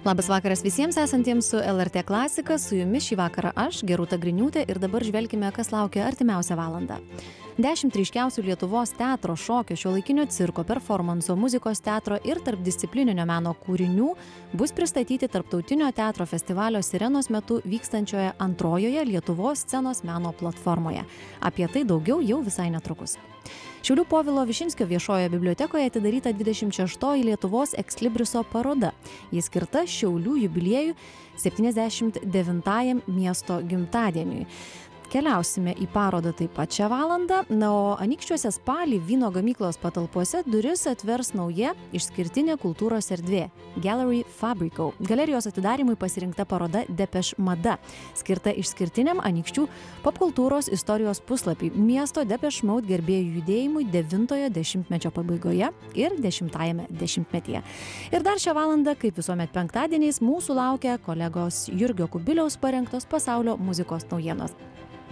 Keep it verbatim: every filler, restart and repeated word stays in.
Labas vakaras visiems esantiems su L R T Klasika, su jumis šį vakarą aš, Gerūta Griniūtė, ir dabar žvelkime, kas laukia artimiausią valandą. Dešimt ryškiausių Lietuvos teatro, šokio, šiuolaikinio cirko, performanso, muzikos teatro ir tarpdisciplininio meno kūrinių bus pristatyti Tarptautinio teatro festivalio Sirenos metu vykstančioje antrojoje Lietuvos scenos meno platformoje. Apie tai daugiau jau visai netrukus. Šiaulių Povilo Višinskio viešojoje bibliotekoje atidaryta dvidešimt šeštoji Lietuvos Ekslibriso paroda. Ji skirta Šiaulių jubiliejui septyniasdešimt devintajam miesto gimtadieniui. Keliausime į parodą taip pat šią valandą, na, o Anykščiuose spalį vyno gamyklos patalpose duris atvers nauja išskirtinė kultūros erdvė – Gallery Fabrico. Galerijos atidarymui pasirinkta paroda Depeche Mada, skirta išskirtiniam Anykščių popkultūros istorijos puslapiui miesto Depeche Mode gerbėjų judėjimui devintojo dešimtmečio pabaigoje ir dešimtajame dešimtmetyje. Ir dar šią valandą, kaip visuomet penktadieniais, mūsų laukia kolegos Jurgio Kubiliaus parengtos pasaulio muzikos naujienos.